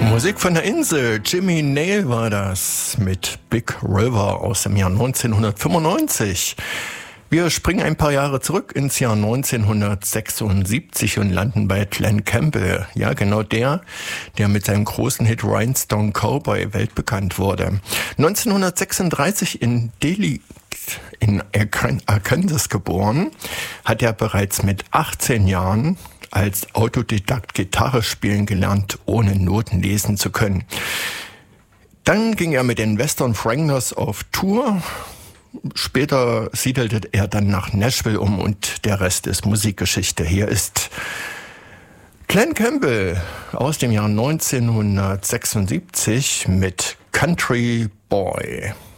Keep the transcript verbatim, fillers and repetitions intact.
Musik von der Insel. Jimmy Nail war das mit Big River aus dem Jahr neunzehnhundertfünfundneunzig. Wir springen ein paar Jahre zurück ins Jahr neunzehnhundertsechsundsiebzig und landen bei Glen Campbell. Ja, genau der, der mit seinem großen Hit Rhinestone Cowboy weltbekannt wurde. neunzehnhundertsechsunddreißig in Delhi in Arkansas geboren, hat er bereits mit achtzehn Jahren als Autodidakt Gitarre spielen gelernt, ohne Noten lesen zu können. Dann ging er mit den Western Franglers auf Tour. Später siedelte er dann nach Nashville um und der Rest ist Musikgeschichte. Hier ist Glen Campbell aus dem Jahr neunzehnhundertsechsundsiebzig mit Country Boy.